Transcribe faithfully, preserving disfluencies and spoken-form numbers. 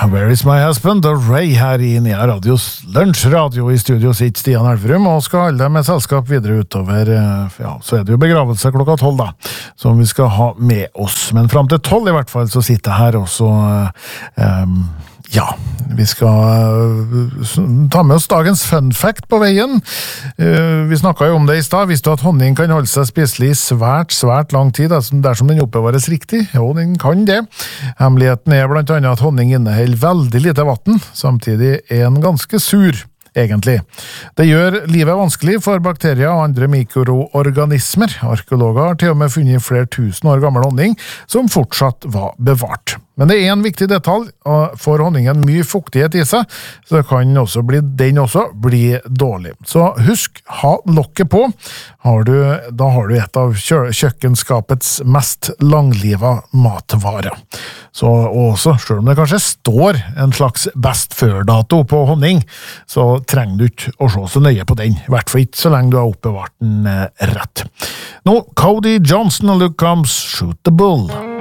Where is my husband? Og Ray her i Nea Radios lunsjradio i studio sitt Stian Elverum, og skal holde deg med selskap videre utover, ja, så er det jo begravelse klokka tolv da, som vi skal ha med oss. Men frem til tolv i hvert fall så sitter jeg her også, um, ja, vi skal ta med oss dagens fun fact på veien. Vi snakket jo om det i stad. Visste du at honning kan holde seg spiselig i svært, svært lang tid, dersom den oppbevares riktig? Jo, den kan det. Hemmeligheten er blant annet at honning inneholder veldig lite vatten, samtidig er den ganske sur. Egentlig. Det gjør livet vanskelig for bakterier og andre mikroorganismer. Arkeologer har til og med funnet flere tusen år gammel honning som fortsatt var bevart. Men det er en viktig detalj, og får honningen mye fuktighet i seg, så kan også bli, den også bli dårlig. Så husk, ha lokket på. Har du, da har du et av kjøkkenskapets mest langliva matvarer. Så også, selv om det kanskje står en slags best før-dato på honning, så trenger du ikke å se så nøye på den. I hvert fall ikke så lenge du har oppbevart den rett. Nå, Cody Johnson og Luke Combs Shoot the Bull.